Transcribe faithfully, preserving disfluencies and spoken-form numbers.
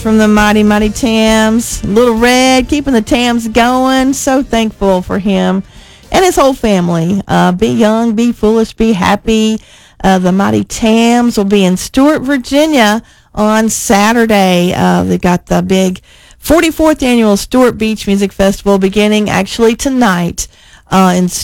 from the Mighty Mighty Tams. Little Red keeping the Tams going. So thankful for him and his whole family. Uh, be young, be foolish, be happy. Uh, the Mighty Tams will be in Stuart, Virginia on Saturday. Uh, they got the big forty-fourth annual Stuart Beach Music Festival beginning actually tonight uh, in